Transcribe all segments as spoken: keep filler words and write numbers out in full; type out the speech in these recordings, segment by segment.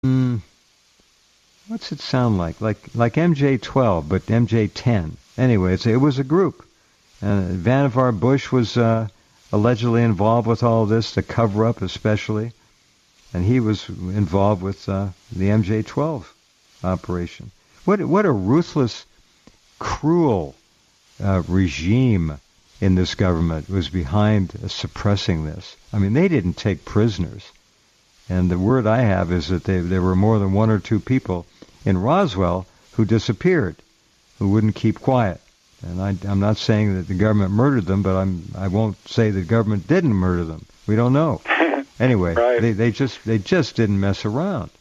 Mm, what's it sound like? Like like M J twelve, but M J ten. Anyway, it's, it was a group. Uh, Vannevar Bush was uh, allegedly involved with all this, the cover-up especially. And he was involved with uh, the M J twelve operation. What what a ruthless, cruel uh, regime in this government was behind uh, suppressing this. I mean, they didn't take prisoners. And the word I have is that they, there were more than one or two people in Roswell who disappeared, who wouldn't keep quiet. And I, I'm not saying that the government murdered them, but I'm, I won't say the government didn't murder them. We don't know. Anyway, right. they, they just they just didn't mess around.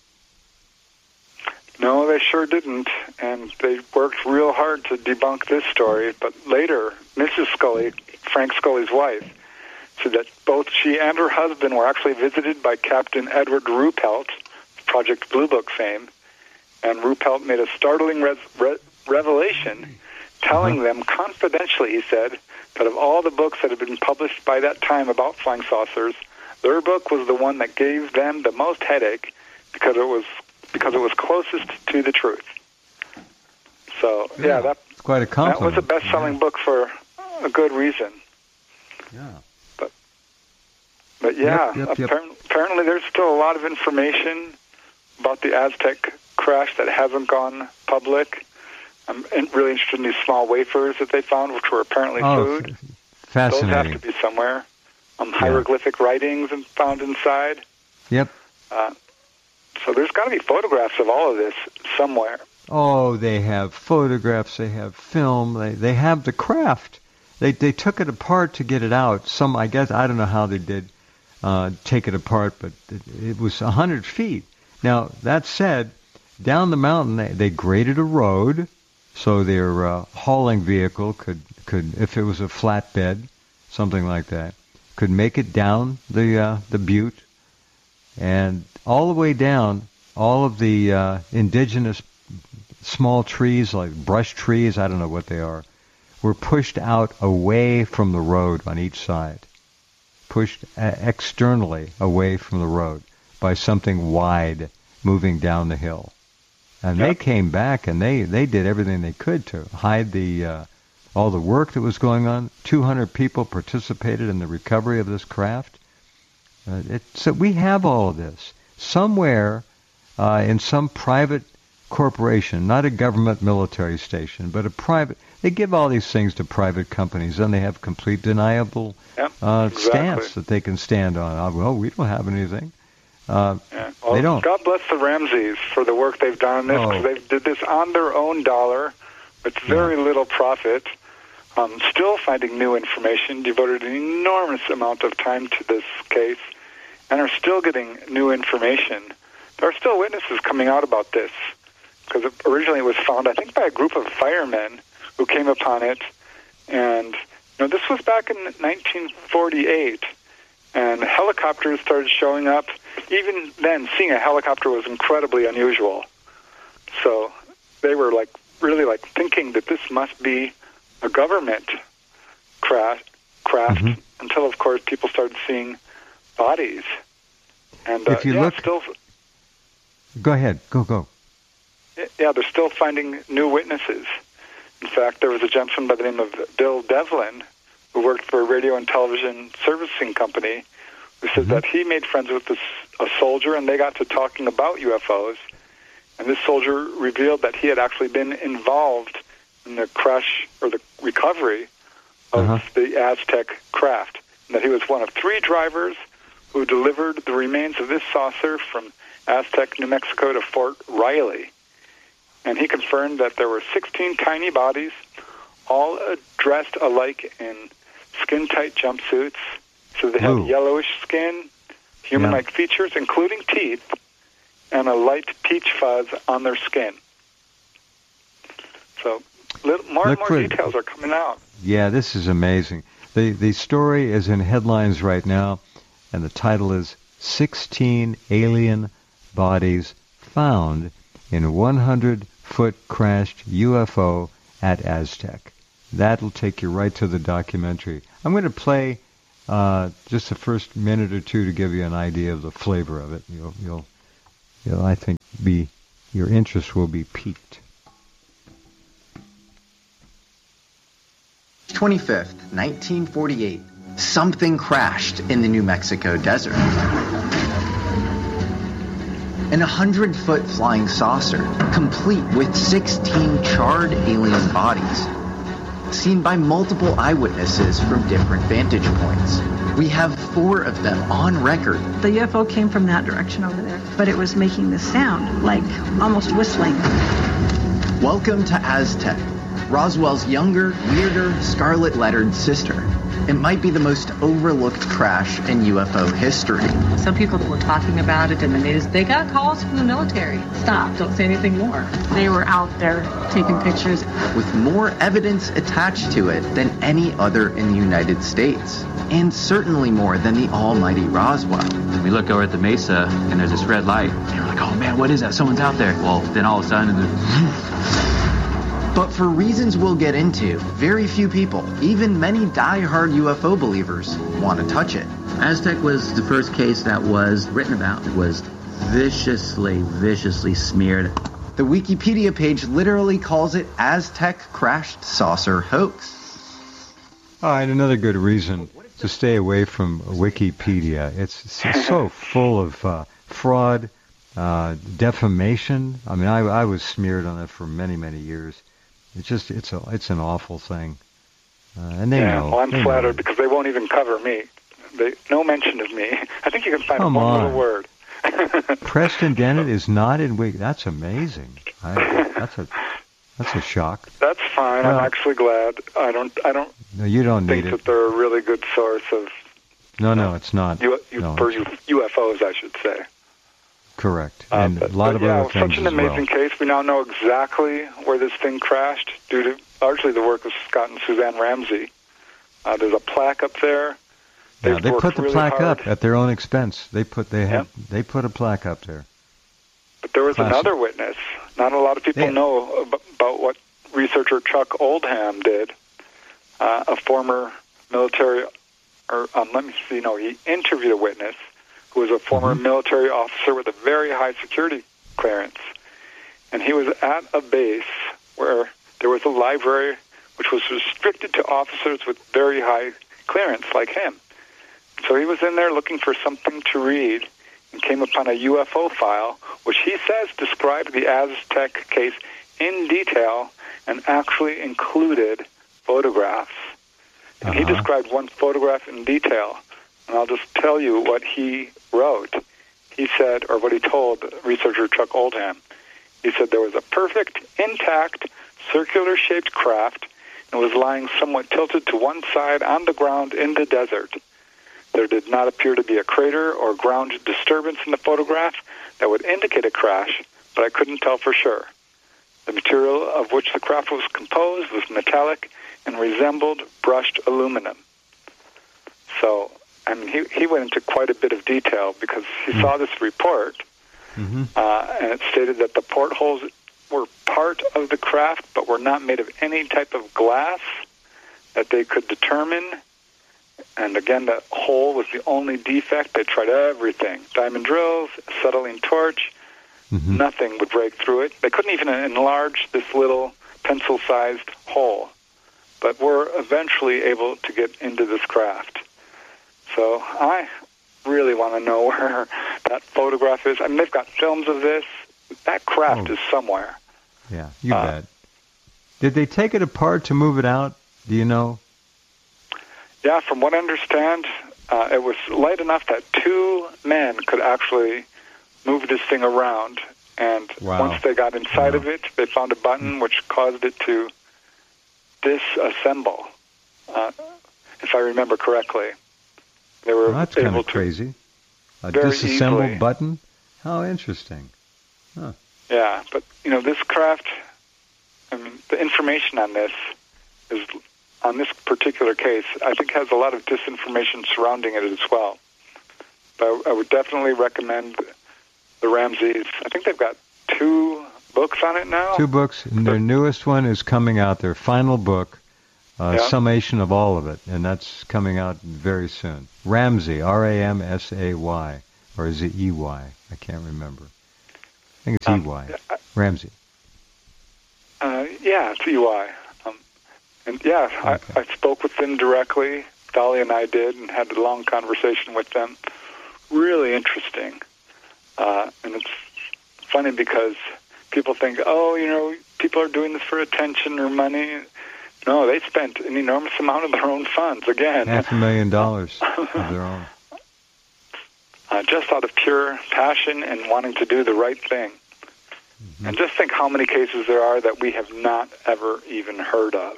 No, they sure didn't, and they worked real hard to debunk this story. But later, Missus Scully, Frank Scully's wife, said that both she and her husband were actually visited by Captain Edward Ruppelt, Project Blue Book fame, and Ruppelt made a startling res- re- revelation, telling uh-huh. them confidentially, he said, that of all the books that had been published by that time about flying saucers, their book was the one that gave them the most headache because it was because it was closest to the truth. So, yeah, yeah that, it's quite a compliment. That was a best-selling yeah. book for a good reason. Yeah. But, but yeah, yep, yep, yep. Apparently, apparently there's still a lot of information about the Aztec crash that hasn't gone public. I'm really interested in these small wafers that they found, which were apparently oh, food. Fascinating. Those have to be somewhere. Um, hieroglyphic yeah. writings found inside. Yep. Uh, so there's got to be photographs of all of this somewhere. Oh, they have photographs. They have film. They they have the craft. They they took it apart to get it out. Some I guess I don't know how they did uh, take it apart, but it, it was a hundred feet. Now that said, down the mountain they, they graded a road so their uh, hauling vehicle could could if it was a flatbed, something like that, could make it down the uh, the butte, and all the way down, all of the uh, indigenous small trees, like brush trees, I don't know what they are, were pushed out away from the road on each side, pushed uh, externally away from the road by something wide moving down the hill. And yep. they came back and they, they did everything they could to hide the uh, all the work that was going on. two hundred people participated in the recovery of this craft. Uh, it, so we have all of this somewhere uh, in some private corporation, not a government military station, but a private. They give all these things to private companies, and they have complete deniable yep, uh, exactly. stance that they can stand on. Uh, well, we don't have anything. Uh, yeah. well, they don't. God bless the Ramseys for the work they've done on this, because oh. they did this on their own dollar with very yeah. little profit, um, still finding new information, devoted an enormous amount of time to this case, and are still getting new information. There are still witnesses coming out about this, because originally it was found, I think, by a group of firemen who came upon it, and you know, this was back in nineteen forty-eight, and helicopters started showing up. Even then, seeing a helicopter was incredibly unusual. So they were like really like thinking that this must be a government craft, craft mm-hmm. until, of course, people started seeing bodies. And uh, if you yeah, look, still, go ahead, go go. Yeah, they're still finding new witnesses. In fact, there was a gentleman by the name of Bill Devlin who worked for a radio and television servicing company who said mm-hmm. that he made friends with this, a soldier, and they got to talking about U F Os. And this soldier revealed that he had actually been involved in the crash or the recovery of uh-huh. the Aztec craft, and that he was one of three drivers who delivered the remains of this saucer from Aztec, New Mexico to Fort Riley. And he confirmed that there were sixteen tiny bodies, all dressed alike in skin-tight jumpsuits. So they have Ooh. yellowish skin, human-like yeah. features, including teeth, and a light peach fuzz on their skin. So little, more Look and more for, details are coming out. Yeah, this is amazing. The, the story is in headlines right now, and the title is sixteen Alien Bodies Found in one hundred foot crashed U F O at Aztec. That'll take you right to the documentary. I'm going to play uh, just the first minute or two to give you an idea of the flavor of it. You'll, you'll you know, I think be your interest will be piqued. twenty-fifth, nineteen forty-eight. Something crashed in the New Mexico desert. An hundred-foot flying saucer, complete with sixteen charred alien bodies, seen by multiple eyewitnesses from different vantage points. We have four of them on record. The U F O came from that direction over there, but it was making this sound, like almost whistling. Welcome to Aztec, Roswell's younger, weirder, scarlet-lettered sister. It might be the most overlooked crash in U F O history. Some people that were talking about it in the news, they got calls from the military. Stop, don't say anything more. They were out there taking pictures. With more evidence attached to it than any other in the United States. And certainly more than the almighty Roswell. We look over at the mesa, and there's this red light. And we're like, oh man, what is that? Someone's out there. Well, then all of a sudden, but for reasons we'll get into, very few people, even many die-hard U F O believers, want to touch it. Aztec was the first case that was written about. It was viciously, viciously smeared. The Wikipedia page literally calls it Aztec crashed saucer hoax. All right, another good reason to stay away from Wikipedia. It's, it's so full of uh, fraud, uh, defamation. I mean, I, I was smeared on it for many, many years. It's just, it's a, it's an awful thing. Uh, and they yeah, know. well, I'm they flattered know. because they won't even cover me. They, no mention of me. I think you can find Come one on. little word. Preston Dennett is not in Wiki. That's amazing. I, that's a, that's a shock. That's fine. Well, I'm actually glad. I don't, I don't No, you don't think need that it. they're a really good source of No, no, it's not. U, U, No, for it's- U, U F Os, I should say. Correct. Uh, And but, a lot but of yeah, other it was things such an as well. amazing case. We now know exactly where this thing crashed due to largely the work of Scott and Suzanne Ramsey. Uh, there's a plaque up there. Yeah, They've they worked put the really plaque hard. up at their own expense. They put they had Yeah. they put a plaque up there. But there was Classic. another witness. Not a lot of people Yeah. know ab- about what researcher Chuck Oldham did. Uh, a former military, or um, let me see, no, he interviewed a witness who was a former Mhm. military officer with a very high security clearance. And he was at a base where there was a library which was restricted to officers with very high clearance like him. So he was in there looking for something to read and came upon a U F O file, which he says described the Aztec case in detail and actually included photographs. And he Uh-huh. described one photograph in detail. And I'll just tell you what he wrote. He said, or what he told researcher Chuck Oldham. He said there was a perfect, intact, circular-shaped craft and was lying somewhat tilted to one side on the ground in the desert. There did not appear to be a crater or ground disturbance in the photograph that would indicate a crash, but I couldn't tell for sure. The material of which the craft was composed was metallic and resembled brushed aluminum. So, I mean, he, he went into quite a bit of detail because he Mm. saw this report, Mm-hmm. uh, and it stated that the portholes were part of the craft but were not made of any type of glass that they could determine. And again, the hole was the only defect. They tried everything. Diamond drills, acetylene torch, Mm-hmm. nothing would break through it. They couldn't even enlarge this little pencil-sized hole, but were eventually able to get into this craft. So I really want to know where that photograph is. I mean, they've got films of this. That craft Oh. is somewhere. Yeah, you Uh, bet. Did they take it apart to move it out? Do you know? Yeah, from what I understand, uh, it was light enough that two men could actually move this thing around. And Wow. once they got inside Wow. of it, they found a button which caused it to disassemble, uh, if I remember correctly. They were Well, that's kind able of to crazy. A very disassembled easily. button? How interesting. Huh. Yeah, but, you know, this craft, I mean, the information on this is, on this particular case, I think has a lot of disinformation surrounding it as well. But I, I would definitely recommend the Ramseys. I think they've got two books on it now. Two books, and their newest one is coming out, their final book, uh, Yeah. summation of all of it, and that's coming out very soon. Ramsay, R A M S A Y, or is it E Y? I can't remember. I think it's Um, E Y. uh, Ramsey. Uh, yeah, it's E Y. Um, and yeah, Okay. I, I spoke with them directly. Dolly and I did, and had a long conversation with them. Really interesting. Uh, and it's funny because people think, oh, you know, people are doing this for attention or money. No, they spent an enormous amount of their own funds, again. Half a million dollars of their own. Uh, just out of pure passion and wanting to do the right thing. Mm-hmm. And just think how many cases there are that we have not ever even heard of.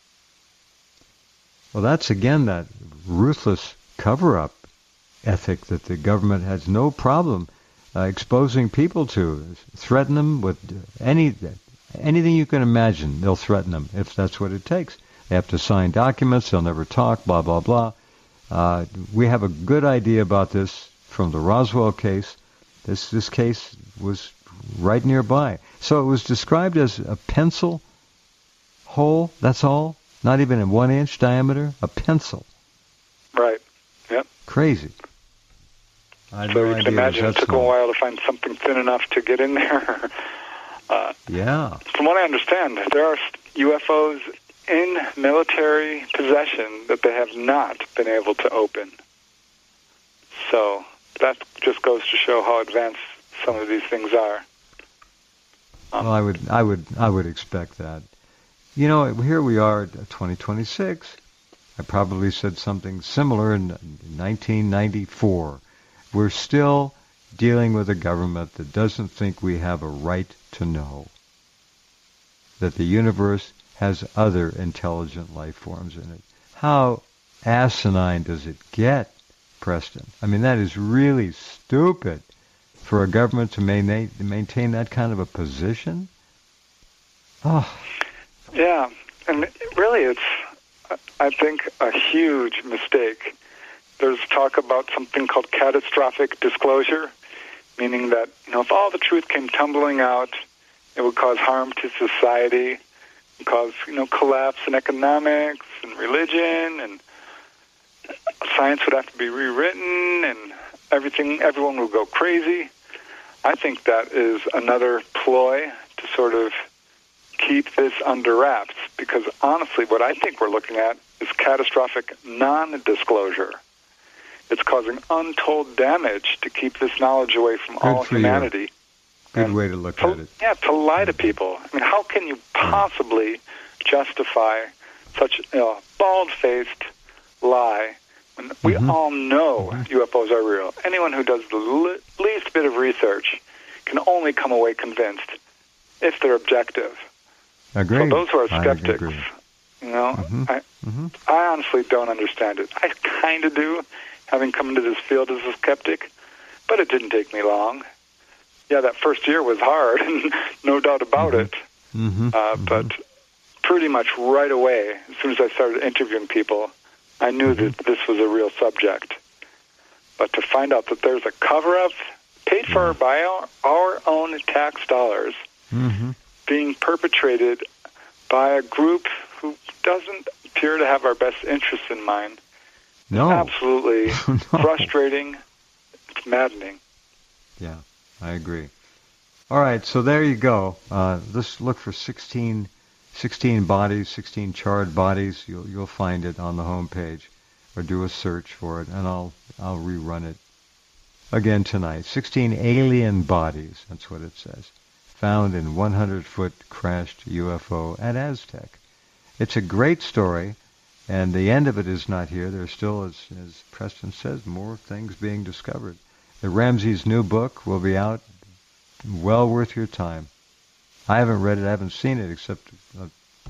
Well, that's, again, that ruthless cover-up ethic that the government has no problem uh, exposing people to. Threaten them with any anything you can imagine. They'll threaten them if that's what it takes. They have to sign documents. They'll never talk, blah, blah, blah. Uh, we have a good idea about this from the Roswell case. This this case was right nearby. So it was described as a pencil hole, that's all? Not even a one-inch diameter? A pencil. Right. Yep. Crazy. I had so no you can idea imagine that it took small. a while to find something thin enough to get in there. uh, Yeah. From what I understand, there are U F Os in military possession that they have not been able to open. So that just goes to show how advanced some of these things are. Um, Well, I would, I would, I would expect that. You know, here we are, twenty twenty-six. I probably said something similar in nineteen ninety-four. We're still dealing with a government that doesn't think we have a right to know that the universe has other intelligent life forms in it. How asinine does it get, Preston? I mean, that is really stupid for a government to maintain, maintain that kind of a position. Oh. Yeah, and really it's, I think, a huge mistake. There's talk about something called catastrophic disclosure, meaning that, you know, if all the truth came tumbling out, it would cause harm to society, cause, you know, collapse in economics and religion, and science would have to be rewritten, and everything, everyone would go crazy. I think that is another ploy to sort of keep this under wraps, because honestly, what I think we're looking at is catastrophic non-disclosure. It's causing untold damage to keep this knowledge away from Good all for humanity. You. Good And way to look to, at it. Yeah, to lie to people. I mean, how can you possibly justify such a you know, bald-faced lie when we Mm-hmm. all know Mm-hmm. U F Os are real? Anyone who does the le- least bit of research can only come away convinced if they're objective. Agreed. So those who are I skeptics, agree. you know, Mm-hmm. I, Mm-hmm. I honestly don't understand it. I kind of do, having come into this field as a skeptic, but it didn't take me long. Yeah, that first year was hard, no doubt about Mm-hmm. it. Mm-hmm. Uh, mm-hmm. But pretty much right away, as soon as I started interviewing people, I knew Mm-hmm. that this was a real subject. But to find out that there's a cover-up paid for Yeah. by our, our own tax dollars Mm-hmm. being perpetrated by a group who doesn't appear to have our best interests in mind, No. absolutely No. frustrating. It's maddening. Yeah, I agree. All right, so there you go. Uh, let's look for sixteen, sixteen bodies, sixteen charred bodies. You'll you'll find it on the homepage, or do a search for it, and I'll I'll rerun it again tonight. sixteen alien bodies. That's what it says. Found in one hundred foot crashed U F O at Aztec. It's a great story, and the end of it is not here. There's still, as, as Preston says, more things being discovered. The Ramsey's new book will be out. Well worth your time. I haven't read it. I haven't seen it except a,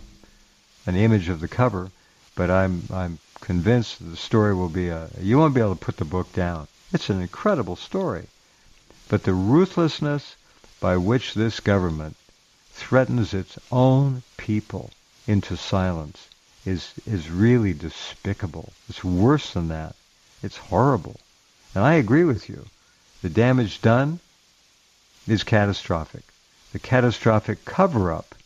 an image of the cover, but I'm I'm convinced the story will be a. You won't be able to put the book down. It's an incredible story, but the ruthlessness by which this government threatens its own people into silence is is really despicable. It's worse than that. It's horrible. And I agree with you. The damage done is catastrophic. The catastrophic cover-up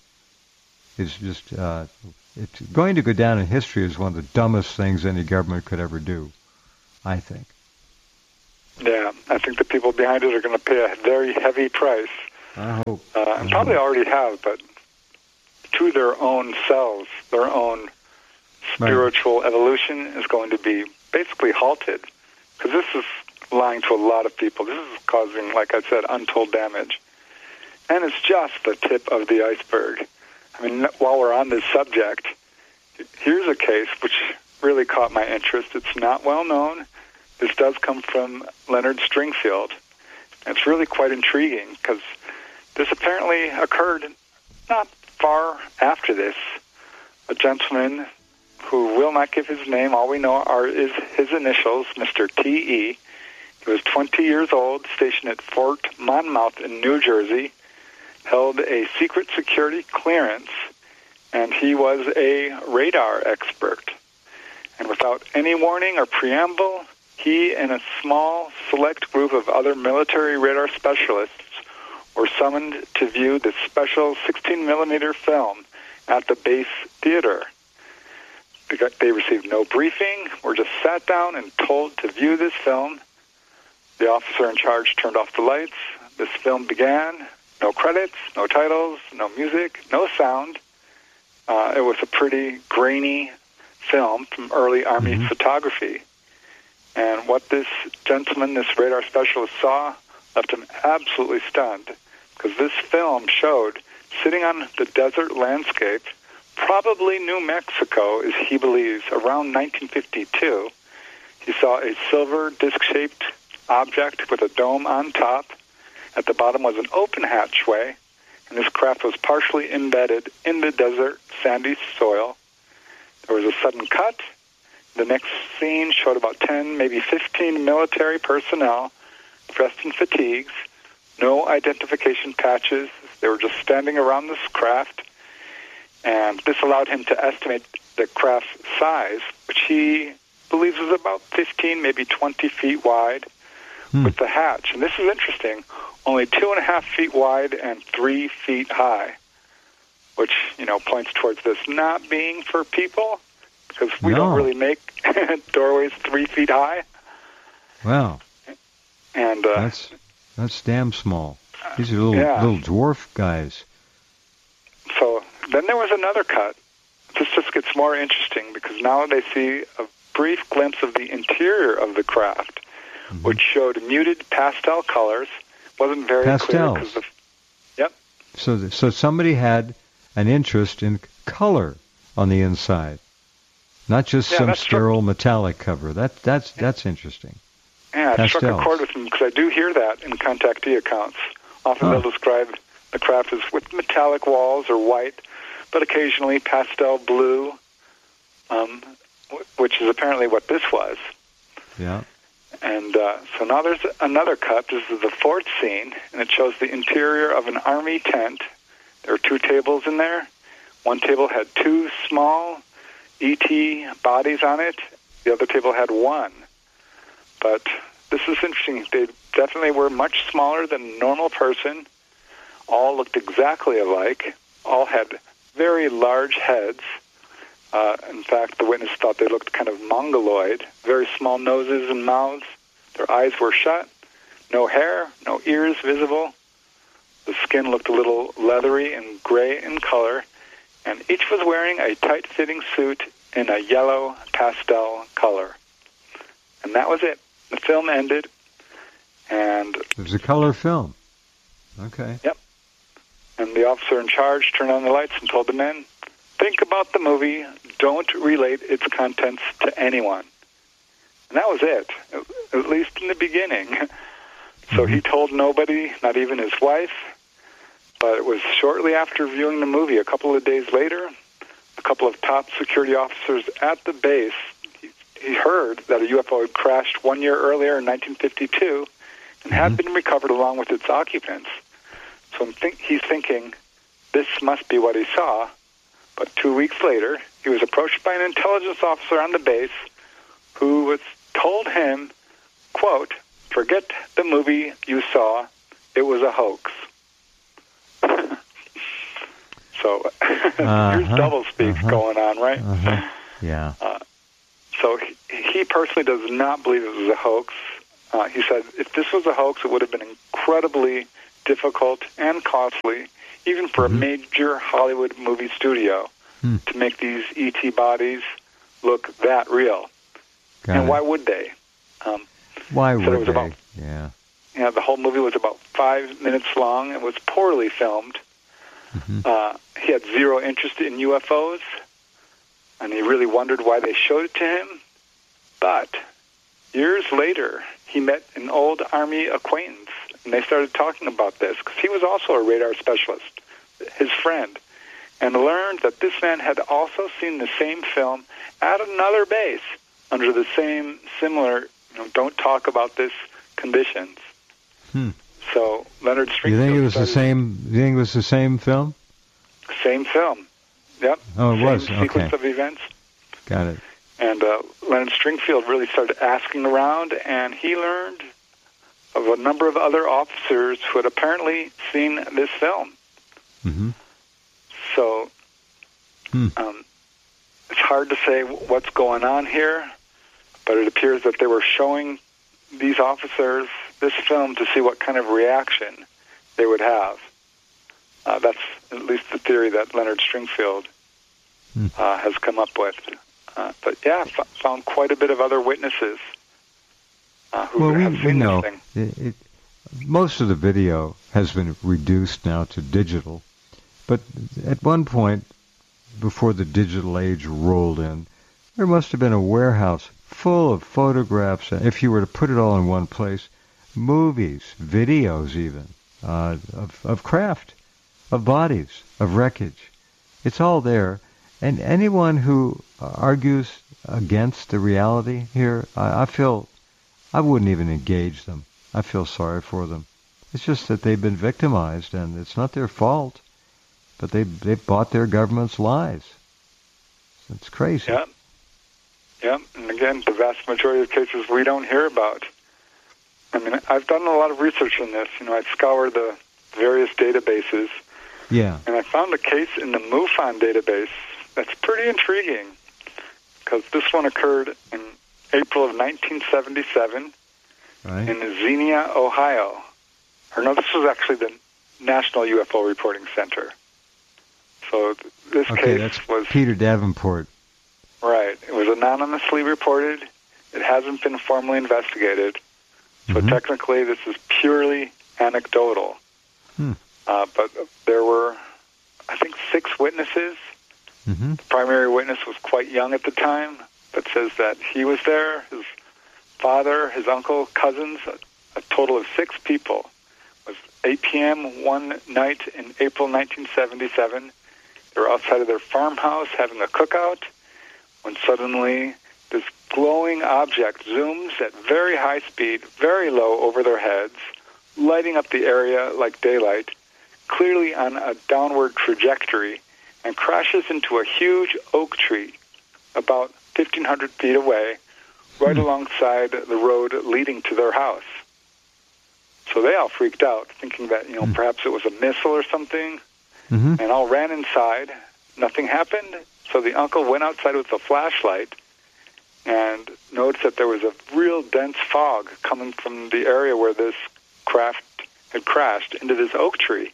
is just, uh, it's going to go down in history as one of the dumbest things any government could ever do, I think. Yeah, I think the people behind it are going to pay a very heavy price I hope. Uh, and probably already have, but to their own selves, their own spiritual right. evolution is going to be basically halted. Because this is lying to a lot of people. This is causing, like I said, untold damage. And it's just the tip of the iceberg. I mean, while we're on this subject, here's a case which really caught my interest. It's not well known. This does come from Leonard Stringfield. And it's really quite intriguing because this apparently occurred not far after this. A gentleman who will not give his name, all we know are is his initials, Mister T E. He was twenty years old, stationed at Fort Monmouth in New Jersey, held a secret security clearance, and he was a radar expert. And without any warning or preamble, he and a small select group of other military radar specialists were summoned to view the special sixteen millimeter film at the base theater. They received no briefing, were just sat down and told to view this film. The officer in charge turned off the lights. This film began. No credits, no titles, no music, no sound. Uh, it was a pretty grainy film from early Army mm-hmm. photography. And what this gentleman, this radar specialist, saw left him absolutely stunned, because this film showed, sitting on the desert landscape, probably New Mexico, as he believes, around nineteen fifty-two, he saw a silver disc-shaped object with a dome on top. At the bottom was an open hatchway, and this craft was partially embedded in the desert sandy soil. There was a sudden cut. The next scene showed about ten, maybe fifteen military personnel dressed in fatigues, no identification patches. They were just standing around this craft. And this allowed him to estimate the craft's size, which he believes was about fifteen, maybe twenty feet wide, hmm. with the hatch. And this is interesting, only two and a half feet wide and three feet high, which, you know, points towards this not being for people, because we no. don't really make doorways three feet high. Wow. And uh, that's that's damn small. These are little yeah. little dwarf guys. So then there was another cut. This just gets more interesting, because now they see a brief glimpse of the interior of the craft, mm-hmm. which showed muted pastel colors. Wasn't very Pastels. clear. Because of, yep. So, th- so somebody had an interest in color on the inside, not just yeah, some sterile struck, metallic cover. That that's that's interesting. Yeah, it Pastels. struck a chord with them, because I do hear that in contactee accounts. Often huh. they'll describe the craft as with metallic walls or white, but occasionally pastel blue, um, w- which is apparently what this was. Yeah. And uh, so now there's another cut. This is the fourth scene, and it shows the interior of an army tent. There are two tables in there. One table had two small E T bodies on it. The other table had one. But this is interesting. They definitely were much smaller than a normal person. All looked exactly alike. All had very large heads. Uh, in fact, the witness thought they looked kind of mongoloid, very small noses and mouths. Their eyes were shut, no hair, no ears visible. The skin looked a little leathery and gray in color, and each was wearing a tight-fitting suit in a yellow pastel color. And that was it. The film ended, and... It was a color film. Okay. Yep. And the officer in charge turned on the lights and told the men, think about the movie, don't relate its contents to anyone. And that was it, at least in the beginning. So he told nobody, not even his wife. But it was shortly after viewing the movie, a couple of days later, a couple of top security officers at the base, he, he heard that a U F O had crashed one year earlier in nineteen fifty-two and had been recovered along with its occupants. So I'm think, he's thinking, this must be what he saw. But two weeks later, he was approached by an intelligence officer on the base who was told him, quote, forget the movie you saw, it was a hoax. So uh-huh, here's doublespeak uh-huh, going on, right? Uh-huh, yeah. Uh, so he, he personally does not believe it was a hoax. Uh, he said if this was a hoax, it would have been incredibly difficult and costly, even for mm-hmm. a major Hollywood movie studio, hmm. to make these E T bodies look that real. Got and it. why would they? Um, why so would it was they? About, yeah. You know, the whole movie was about five minutes long. It was poorly filmed. Mm-hmm. Uh, he had zero interest in U F Os, and he really wondered why they showed it to him. But years later, he met an old Army acquaintance, and they started talking about this, because he was also a radar specialist, his friend, and learned that this man had also seen the same film at another base under the same similar, you know, don't talk about this conditions. Hmm. So Leonard Stringfield. You think it was the same? You think it was the same film? Same film. Yep. Oh, it same was. Sequence Okay. of events. Got it. And uh, Leonard Stringfield really started asking around, and he learned of a number of other officers who had apparently seen this film. Mm-hmm. So hmm. um, it's hard to say what's going on here, but it appears that they were showing these officers this film to see what kind of reaction they would have. Uh, that's at least the theory that Leonard Stringfield hmm. uh, has come up with. Uh, but yeah, f- found quite a bit of other witnesses uh, who well, have we, seen we know this thing. It, it, most of the video has been reduced now to digital, but at one point, before the digital age rolled in, there must have been a warehouse full of photographs. If you were to put it all in one place, movies, videos, even uh, of of craft, of bodies, of wreckage. It's all there. And anyone who argues against the reality here, I, I feel I wouldn't even engage them. I feel sorry for them. It's just that they've been victimized, and it's not their fault, but they they've bought their government's lies. It's crazy. Yeah. Yeah, and again, the vast majority of cases we don't hear about. I mean, I've done a lot of research on this. You know, I've scoured the various databases. Yeah. And I found a case in the MUFON database that's pretty intriguing, because this one occurred in April of nineteen seventy-seven right. in Xenia, Ohio. Or no, this was actually the National U F O Reporting Center. So th- this okay, case that's was... Peter Davenport. Right. It was anonymously reported. It hasn't been formally investigated. So mm-hmm. technically this is purely anecdotal. Hmm. Uh, but there were, I think, six witnesses. Mm-hmm. The primary witness was quite young at the time, but says that he was there, his father, his uncle, cousins, a, a total of six people. It was eight p.m. one night in April nineteen seventy-seven. They were outside of their farmhouse having a cookout when suddenly this glowing object zooms at very high speed, very low over their heads, lighting up the area like daylight, clearly on a downward trajectory, and crashes into a huge oak tree about fifteen hundred feet away, right hmm. alongside the road leading to their house. So they all freaked out, thinking that, you know, hmm. perhaps it was a missile or something, mm-hmm. and all ran inside. Nothing happened, so the uncle went outside with a flashlight and noticed that there was a real dense fog coming from the area where this craft had crashed into this oak tree.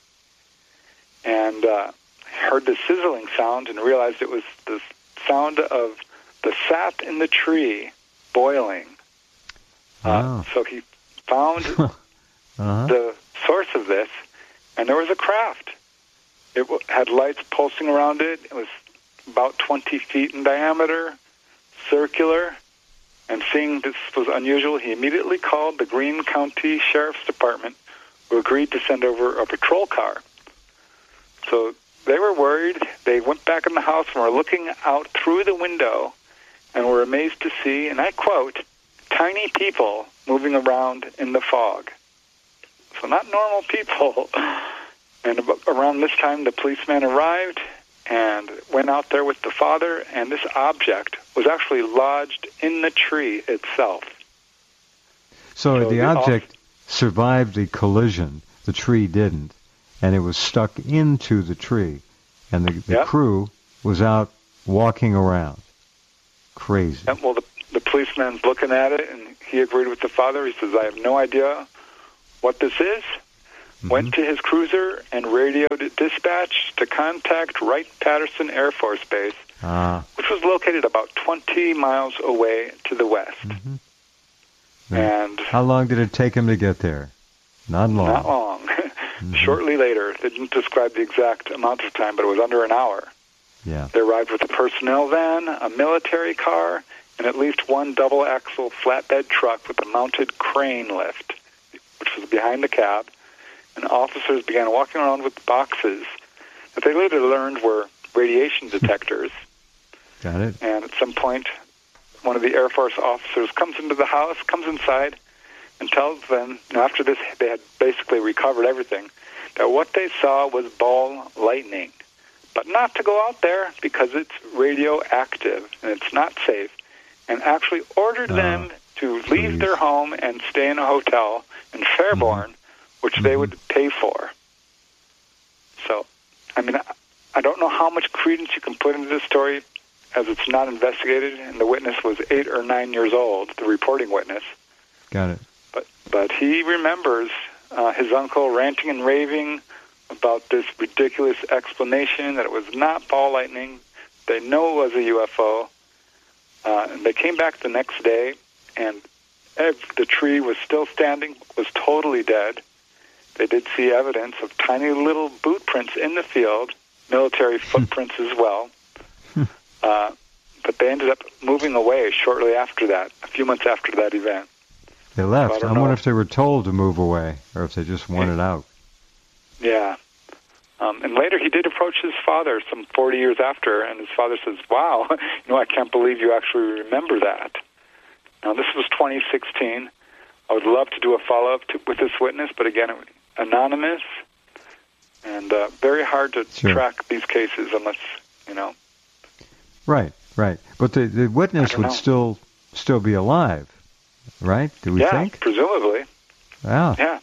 And uh, heard the sizzling sound and realized it was the sound of the sap in the tree boiling. Wow. Uh, so he found uh-huh. the source of this, and there was a craft. It w- had lights pulsing around it. It was about twenty feet in diameter, circular, and seeing this was unusual, he immediately called the Greene County Sheriff's Department, who agreed to send over a patrol car. So they were worried. They went back in the house and were looking out through the window and were amazed to see, and I quote, tiny people moving around in the fog. So not normal people. And about, around this time, the policeman arrived and went out there with the father, and this object was actually lodged in the tree itself. So, So the the object survived the collision. The tree didn't. And it was stuck into the tree. And the, the Yep. crew was out walking around. Crazy. And, well, the, the policeman's looking at it, and he agreed with the father. He says, I have no idea what this is, mm-hmm. went to his cruiser and radioed dispatch to contact Wright-Patterson Air Force Base, uh. which was located about twenty miles away to the west. Mm-hmm. And how long did it take him to get there? Not long. Not long. mm-hmm. Shortly later, they didn't describe the exact amount of time, but it was under an hour. Yeah. They arrived with a personnel van, a military car, and at least one double-axle flatbed truck with a mounted crane lift, which was behind the cab. And officers began walking around with boxes that they later learned were radiation detectors. Got it. And at some point, one of the Air Force officers comes into the house, comes inside, and tells them, after this they had basically recovered everything, that what they saw was ball lightning. But not to go out there because it's radioactive and it's not safe, and actually ordered uh, them to leave please. their home and stay in a hotel in Fairborn, mm-hmm. which mm-hmm. they would pay for. So, I mean, I don't know how much credence you can put into this story, as it's not investigated, and the witness was eight or nine years old, the reporting witness. Got it. But, but he remembers uh, his uncle ranting and raving about this ridiculous explanation that it was not ball lightning. They know it was a U F O. Uh, and they came back the next day, and the tree was still standing, was totally dead. They did see evidence of tiny little boot prints in the field, military footprints as well. uh, but they ended up moving away shortly after that, a few months after that event. They left. So I, I wonder if they were told to move away, or if they just wanted yeah. out. Yeah. Um, and later he did approach his father some forty years after, and his father says, wow, you know, I can't believe you actually remember that. Now, this was twenty sixteen. I would love to do a follow-up to, with this witness, but again, it, anonymous, and uh, very hard to sure. track these cases unless, you know. Right, right. But the, the witness would know. still still be alive, right? Do we yeah, think? Yeah, presumably. Yeah. Yeah.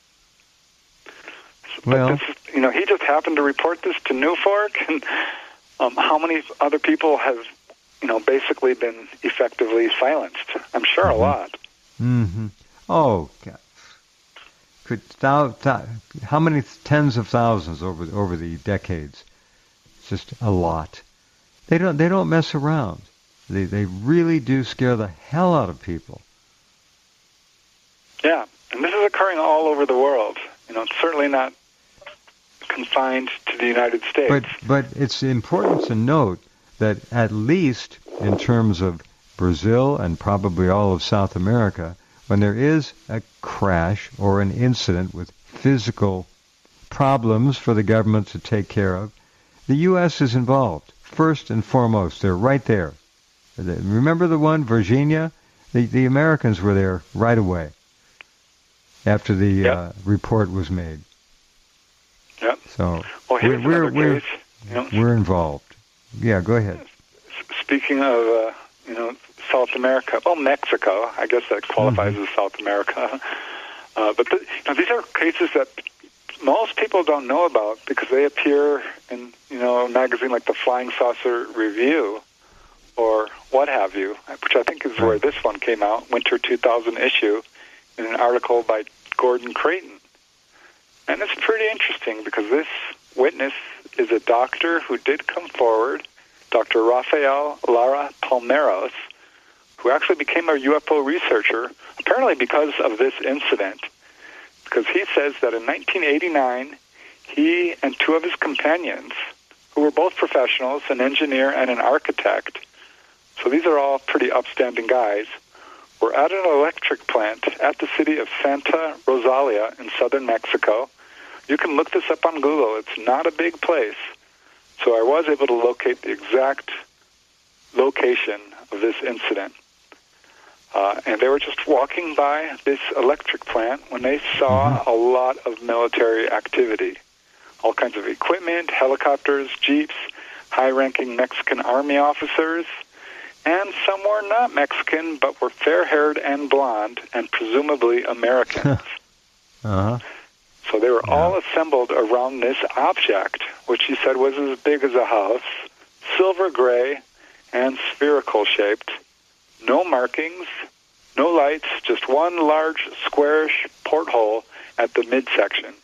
Well, but this, you know, he just happened to report this to New Fork, and um, how many other people have, you know, basically been effectively silenced? I'm sure mm-hmm. a lot. Mm-hmm. Oh, God. Could thou, thou, how many tens of thousands over over the decades? It's just a lot. They don't they don't mess around. They they really do scare the hell out of people. Yeah, and this is occurring all over the world. You know, it's certainly not confined to the United States. But but it's important to note that at least in terms of Brazil and probably all of South America, when there is a crash or an incident with physical problems for the government to take care of, the U S is involved. First and foremost, they're right there. Remember the one, Virginia? The, the Americans were there right away after the yep. uh, report was made. Yep. So well, here's we're, another we're, case. You know, we're involved. Yeah, go ahead. Speaking of, uh, you know, South America, well, Mexico, I guess that qualifies mm-hmm. as South America. Uh, but the, you know, these are cases that most people don't know about because they appear in, you know, a magazine like the Flying Saucer Review or what have you, which I think is right. where this one came out, winter two thousand issue, in an article by Gordon Creighton. And it's pretty interesting because this witness is a doctor who did come forward, Doctor Rafael Lara Palmeros, who actually became a U F O researcher, apparently because of this incident. Because he says that in nineteen eighty-nine, he and two of his companions, who were both professionals, an engineer and an architect, so these are all pretty upstanding guys, were at an electric plant at the city of Santa Rosalia in southern Mexico. You can look this up on Google. It's not a big place. So I was able to locate the exact location of this incident. Uh, and they were just walking by this electric plant when they saw mm-hmm. a lot of military activity. All kinds of equipment, helicopters, jeeps, high-ranking Mexican army officers, and some were not Mexican, but were fair-haired and blonde, and presumably Americans. uh-huh. So they were yeah. all assembled around this object, which he said was as big as a house, silver gray, and spherical-shaped. No markings, no lights, just one large squarish porthole at the midsection.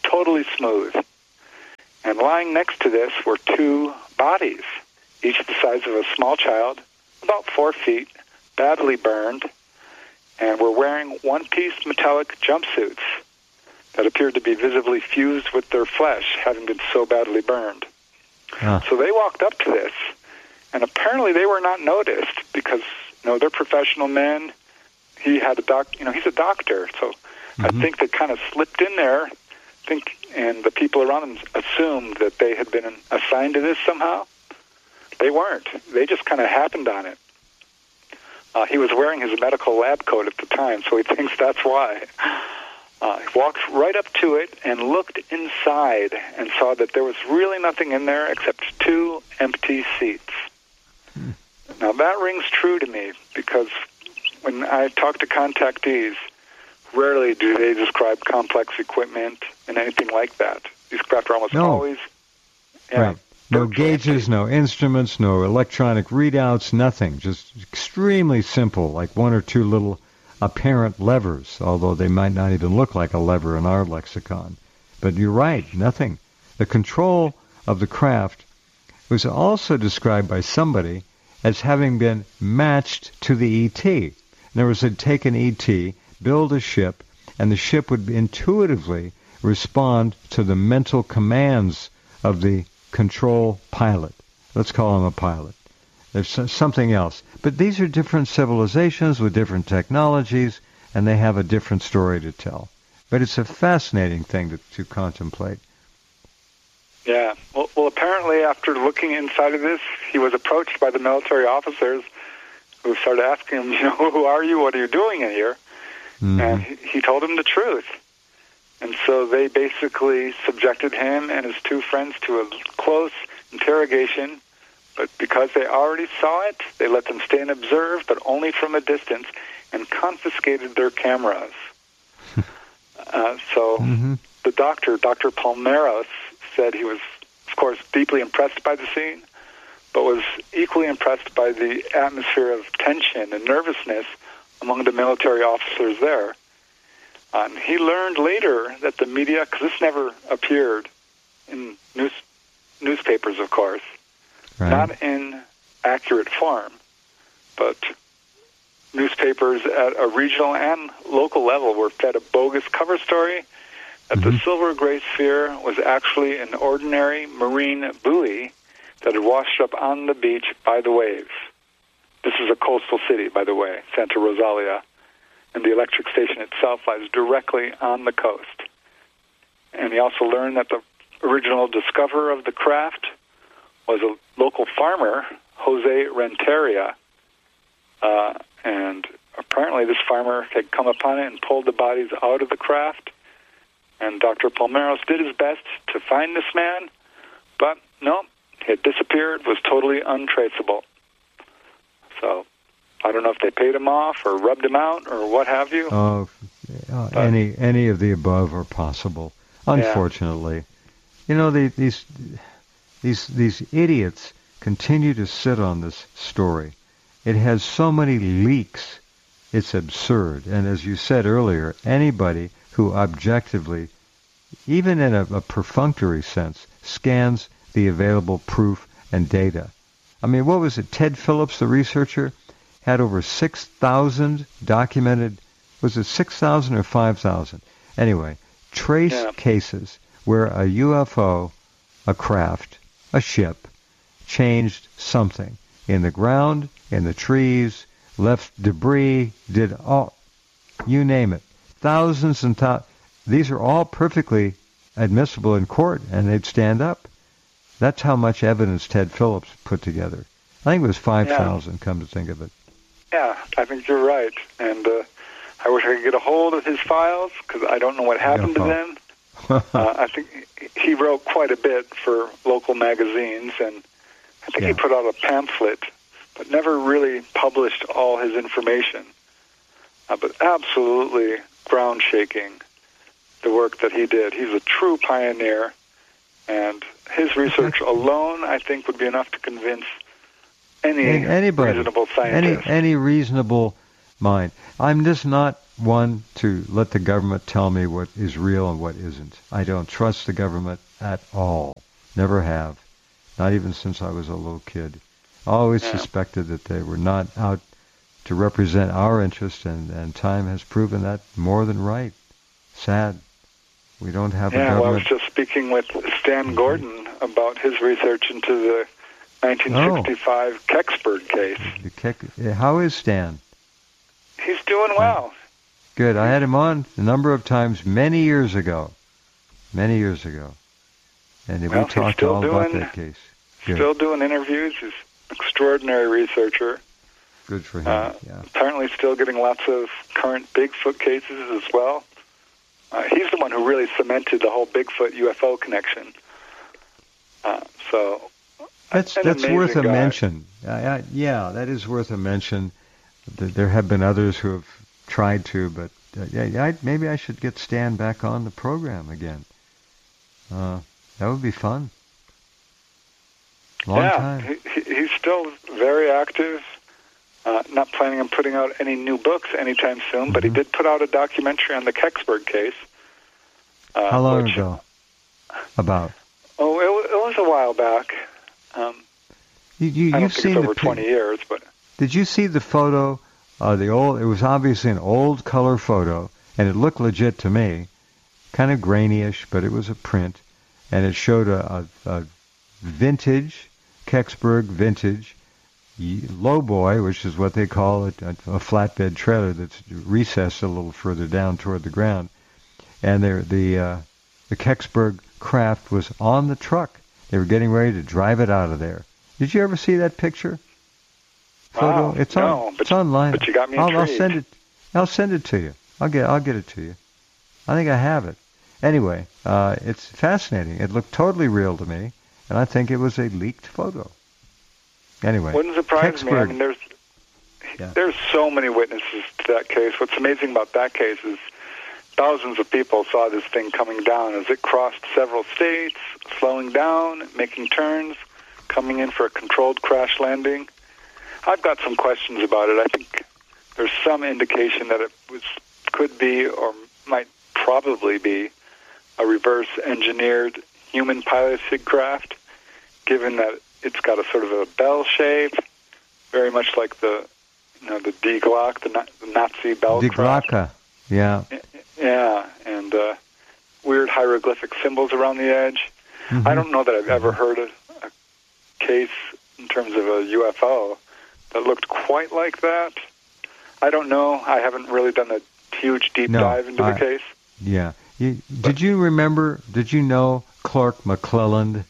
totally smooth. And lying next to this were two bodies, each the size of a small child, about four feet, badly burned, and were wearing one-piece metallic jumpsuits that appeared to be visibly fused with their flesh, having been so badly burned. Huh. So they walked up to this, and apparently they were not noticed because, you know, they're professional men. He had a doc, you know, he's a doctor, so mm-hmm. I think they kind of slipped in there, think, and the people around them assumed that they had been assigned to this somehow. They weren't. They just kind of happened on it. Uh, he was wearing his medical lab coat at the time, so he thinks that's why. Uh, he walked right up to it and looked inside and saw that there was really nothing in there except two empty seats. Hmm. Now, that rings true to me because when I talk to contactees, rarely do they describe complex equipment and anything like that. These craft are almost no. always... Yeah, right. No gauges, no instruments, no electronic readouts, nothing. Just extremely simple, like one or two little apparent levers, although they might not even look like a lever in our lexicon. But you're right, nothing. The control of the craft was also described by somebody as having been matched to the E T. In other words, they'd take an E T, build a ship, and the ship would intuitively respond to the mental commands of the control pilot. Let's call him a pilot. There's something else. But these are different civilizations with different technologies, and they have a different story to tell. But it's a fascinating thing to, to contemplate. Yeah. Well, well, apparently after looking inside of this, he was approached by the military officers who started asking him, you know, who are you? What are you doing in here? Mm-hmm. And he, he told them the truth. And so they basically subjected him and his two friends to a close interrogation. But because they already saw it, they let them stay and observe, but only from a distance, and confiscated their cameras. uh, so mm-hmm. the doctor, Doctor Palmeros, said he was, of course, deeply impressed by the scene, but was equally impressed by the atmosphere of tension and nervousness among the military officers there. Um, he learned later that the media, because this never appeared in news, newspapers, of course, right. not in accurate form, but newspapers at a regional and local level were fed a bogus cover story that mm-hmm. the Silver Gray Sphere was actually an ordinary marine buoy that had washed up on the beach by the waves. This is a coastal city, by the way, Santa Rosalia. And the electric station itself lies directly on the coast. And he also learned that the original discoverer of the craft was a local farmer, Jose Renteria. Uh, and apparently this farmer had come upon it and pulled the bodies out of the craft. And Doctor Palmeros did his best to find this man, but no, he had disappeared, was totally untraceable. So I don't know if they paid him off or rubbed him out or what have you. Oh, uh, any any of the above are possible. Unfortunately, yeah. you know the, these these these idiots continue to sit on this story. It has so many leaks. It's absurd. And as you said earlier, anybody who objectively, even in a, a perfunctory sense, scans the available proof and data. I mean, what was it? Ted Phillips, the researcher, had over six thousand documented, was it six thousand or five thousand? Anyway, trace yeah. cases where a U F O, a craft, a ship, changed something in the ground, in the trees, left debris, did all, you name it. Thousands and thousands. These are all perfectly admissible in court, and they'd stand up. That's how much evidence Ted Phillips put together. I think it was five thousand, yeah. come to think of it. Yeah, I think you're right. And uh, I wish I could get a hold of his files, because I don't know what happened to them. uh, I think he wrote quite a bit for local magazines, and I think yeah. he put out a pamphlet, but never really published all his information. Uh, but absolutely ground-shaking, the work that he did. He's a true pioneer, and his research alone, I think, would be enough to convince any Anybody, reasonable scientist. Any, any reasonable mind. I'm just not one, to let the government tell me what is real and what isn't. I don't trust the government at all. Never have. Not even since I was a little kid. I always yeah. suspected that they were not out to represent our interest, and, and time has proven that more than right. Sad. We don't have yeah, a government. Well, I was just speaking with Stan Gordon about his research into the nineteen sixty-five oh. Kecksburg case. The Keck, how is Stan? He's doing well. Good. I had him on a number of times many years ago. Many years ago. And well, we talked all doing, about that case. Good. Still doing interviews. He's an extraordinary researcher. Good for him, uh, yeah. Apparently still getting lots of current Bigfoot cases as well. Uh, he's the one who really cemented the whole Bigfoot U F O connection. Uh, so That's that's worth a guy. mention. Uh, uh, yeah, that is worth a mention. There have been others who have tried to, but uh, yeah, I, maybe I should get Stan back on the program again. Uh, that would be fun. Long yeah, time. He, he's still very active. Uh, not planning on putting out any new books anytime soon, mm-hmm. but he did put out a documentary on the Kecksburg case. Uh, How long which, ago? About? Oh, it, it was a while back. Um, you, you, I don't you've think seen it's over the, twenty years, but did you see the photo? Uh, the old. It was obviously an old color photo, and it looked legit to me. Kind of grainy-ish, but it was a print, and it showed a, a, a vintage Kecksburg vintage lowboy, which is what they call it, a, a flatbed trailer that's recessed a little further down toward the ground. And there, the uh, the Kecksburg craft was on the truck. They were getting ready to drive it out of there. Did you ever see that picture? Photo? Wow, it's on. no, but, it's online. But you got me I'll, intrigued. I'll send it. I'll send it to you. I'll get. I'll get it to you. I think I have it. Anyway, uh, it's fascinating. It looked totally real to me, and I think it was a leaked photo. Anyway, wouldn't surprise Kecksburg. me. I mean, there's yeah. there's so many witnesses to that case. What's amazing about that case is thousands of people saw this thing coming down as it crossed several states, slowing down, making turns, coming in for a controlled crash landing. I've got some questions about it. I think there's some indication that it was could be or might probably be a reverse engineered human piloted craft, given that it's got a sort of a bell shape, very much like the, you know, the Die Glock, the, Na- the Nazi bell Die craft. Glocke, yeah. Yeah, and uh, weird hieroglyphic symbols around the edge. Mm-hmm. I don't know that I've ever heard a, a case in terms of a U F O that looked quite like that. I don't know. I haven't really done a huge deep no, dive into I, the case. Yeah. You, did you remember, did you know Clark McClelland?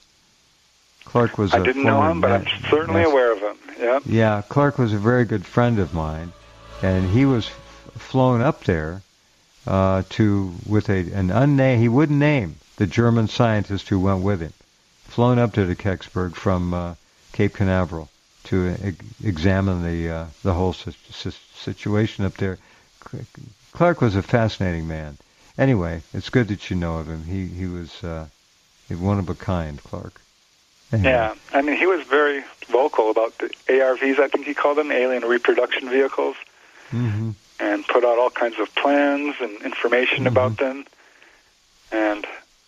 Clark was I a didn't know him, but ma- I'm certainly yes. aware of him. Yeah. Yeah, Clark was a very good friend of mine, and he was f- flown up there uh, to with a an unnamed. He wouldn't name the German scientist who went with him. Flown up to the Kecksburg from uh, Cape Canaveral to uh, examine the uh, the whole si- si- situation up there. Clark was a fascinating man. Anyway, it's good that you know of him. He he was uh, one of a kind, Clark. Anyway. Yeah, I mean, he was very vocal about the A R Vs, I think he called them, alien reproduction vehicles, mm-hmm. and put out all kinds of plans and information mm-hmm. about them. And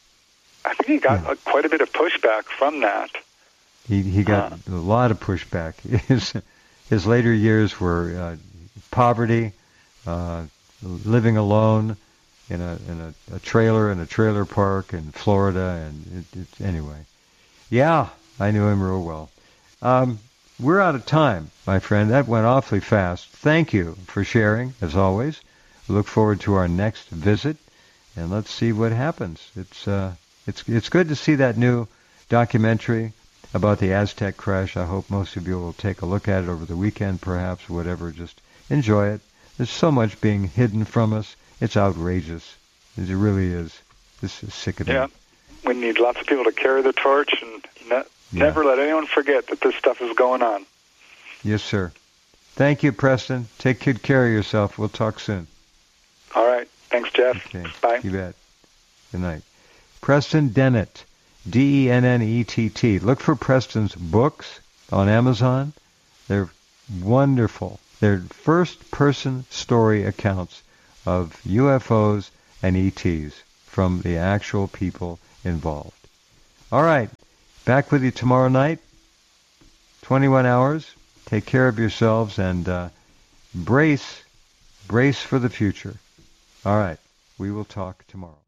I think he got yeah. uh, quite a bit of pushback from that. He he got uh, a lot of pushback. His his later years were uh, poverty, uh, living alone in a in a, a trailer in a trailer park in Florida, and it, it, anyway. Yeah, I knew him real well. Um, we're out of time, my friend. That went awfully fast. Thank you for sharing, as always. We look forward to our next visit, and let's see what happens. It's uh, it's it's good to see that new documentary about the Aztec crash. I hope most of you will take a look at it over the weekend, perhaps, whatever. Just enjoy it. There's so much being hidden from us. It's outrageous. It really is. This is sickening. Yeah. We need lots of people to carry the torch and ne- yeah. never let anyone forget that this stuff is going on. Yes, sir. Thank you, Preston. Take good care of yourself. We'll talk soon. All right. Thanks, Jeff. Okay. Bye. You bet. Good night. Preston Dennett, D E N N E T T. Look for Preston's books on Amazon. They're wonderful. They're first-person story accounts of U F Os and E Ts from the actual people involved. All right, back with you tomorrow night, twenty-one hours. Take care of yourselves and uh, brace, brace for the future. All right, we will talk tomorrow.